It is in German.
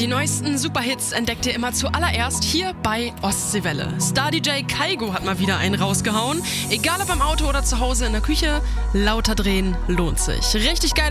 Die neuesten Superhits entdeckt ihr immer zuallererst hier bei Ostseewelle. Star-DJ Kaigo hat mal wieder einen rausgehauen. Egal ob im Auto oder zu Hause in der Küche, lauter drehen lohnt sich. Richtig geil.